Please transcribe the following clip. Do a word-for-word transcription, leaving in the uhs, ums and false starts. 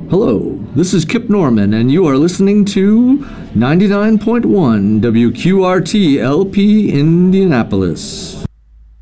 Hello, this is Kip Norman, and you are listening to ninety-nine point one W Q R T L P Indianapolis.